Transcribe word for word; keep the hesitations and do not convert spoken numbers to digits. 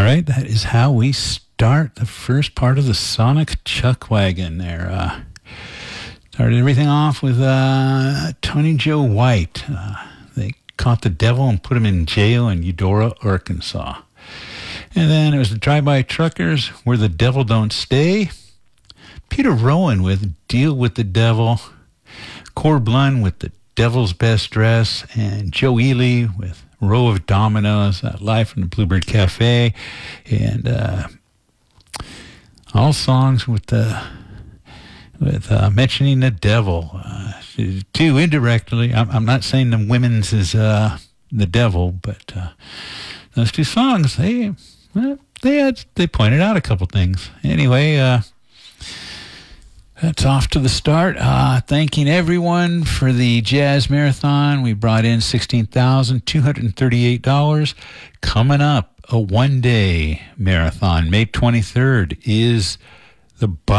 right, that is how we start the first part of the Sonic Chuck Wagon there. Uh, started everything off with uh, Tony Joe White. Uh, they caught the devil and put him in jail in Eudora, Arkansas. And then it was the Drive-By Truckers, Where the Devil Don't Stay. Peter Rowan with Deal with the Devil. Cord Blunt with The Devil's Best Dress. And Joe Ely with Row of Dominoes, uh, live from the Bluebird Cafe. And uh, all songs with the with uh, mentioning the devil. Uh, too indirectly. I'm, I'm not saying the women's is uh, the devil, but uh, those two songs, they well, they had, they pointed out a couple things. Anyway, uh, that's off to the start. Uh, thanking everyone for the Jazz Marathon. We brought in sixteen thousand two hundred thirty-eight dollars. Coming up, a one-day marathon. May twenty-third is the